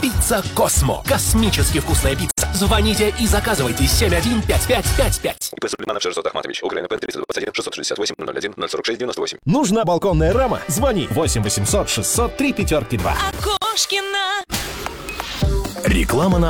Пицца Космо. Космически вкусная пицца. Звоните и заказывайте 715555. ИП Сулейманов Шерзот Ахматович. Украина ПН 321 668 01 046 98. Нужна балконная рама? Звони 8 800 600 3 5 2. Окошкина. Реклама на